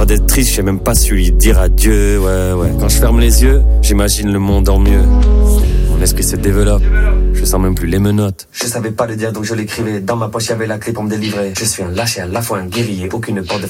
l'air d'être triste, je sais même pas su lui dire adieu, ouais. Quand je ferme les yeux, j'imagine le monde en mieux. Mon esprit se développe, je sens même plus les menottes. Je savais pas le dire donc je l'écrivais. Dans ma poche y'avait la clé pour me délivrer. Je suis un lâche et à la fois un guerrier, aucune porte de